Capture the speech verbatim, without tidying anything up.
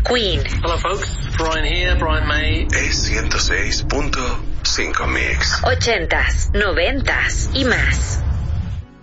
Queen. Hello folks, Brian here, Brian May. E ciento seis punto cinco Mix. Ochentas, noventas y más.